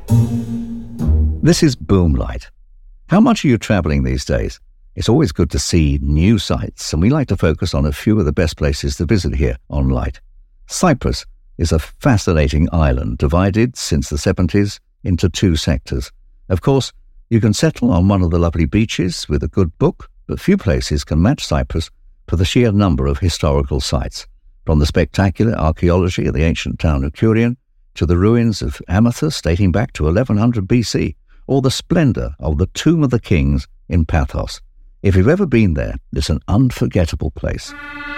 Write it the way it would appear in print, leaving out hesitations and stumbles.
This is Boomlight. How much are you travelling these days? It's always good to see new sights, and we like to focus on a few of the best places to visit here on Light. Cyprus is a fascinating island divided since the 70s into two sectors. Of course, you can settle on one of the lovely beaches with a good book, but few places can match Cyprus for the sheer number of historical sites, from the spectacular archaeology of the ancient town of Curion to the ruins of Amathus dating back to 1100 BC, or the splendour of the Tomb of the Kings in Pathos. If you've ever been there, it's an unforgettable place.